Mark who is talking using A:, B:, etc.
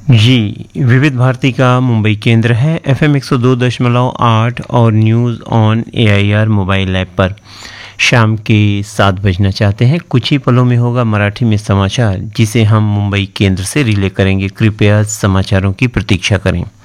A: जी, विविध भारती का मुंबई केंद्र है एफएम 102.8 और news on AIR mobile app पर शाम के 7 बजना चाहते हैं। कुछ ही पलों में होगा मराठी में समाचार जिसे हम मुंबई केंद्र से रिले करेंगे। कृपया समाचारों की प्रतीक्षा करें।